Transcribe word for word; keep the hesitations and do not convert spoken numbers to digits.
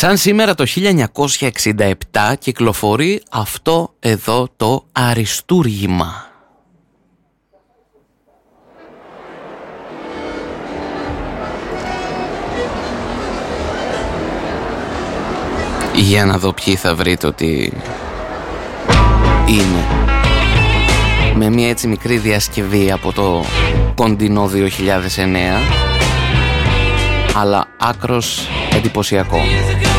Σαν σήμερα το χίλια εννιακόσια εξήντα επτά κυκλοφορεί αυτό εδώ το αριστούργημα. Για να δω ποιοι θα βρείτε ότι είναι. Με μια έτσι μικρή διασκευή από το κοντινό δύο χιλιάδες εννέα, αλλά άκρος εντυπωσιακό.